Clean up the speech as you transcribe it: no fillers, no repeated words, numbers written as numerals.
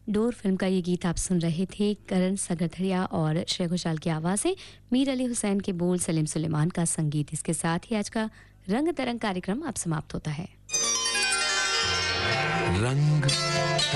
Door film का ये गीत आप सुन रहे थे। करण सगरथरिया और श्रेया घोषाल की आवाज़ें, मीर अली हुसैन के बोल, सलीम सुलेमान का संगीत। इसके साथ ही आज का रंग तरंग कार्यक्रम अब समाप्त होता है। रंग